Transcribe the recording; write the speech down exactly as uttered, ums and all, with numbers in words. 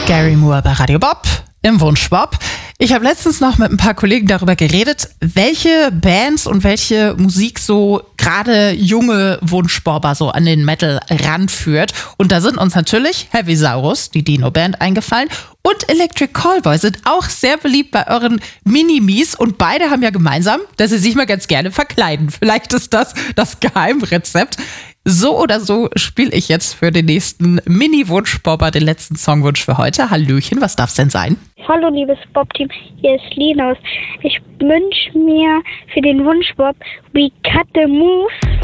Gary Moore bei Radio Bob im Wunschbob. Ich habe letztens noch mit ein paar Kollegen darüber geredet, welche Bands und welche Musik so gerade junge Wunschbobber so an den Metal ranführt. Und da sind uns natürlich Heavisaurus, die Dino-Band, eingefallen. Und Electric Callboy sind auch sehr beliebt bei euren Minimis. Und beide haben ja gemeinsam, dass sie sich mal ganz gerne verkleiden. Vielleicht ist das das Geheimrezept. So oder so spiele ich jetzt für den nächsten Mini-Wunschbobber den letzten Songwunsch für heute. Hallöchen, was darf's denn sein? Hallo liebes Bob-Team, hier ist Linus. Ich wünsche mir für den Wunschbob We Cut the Moves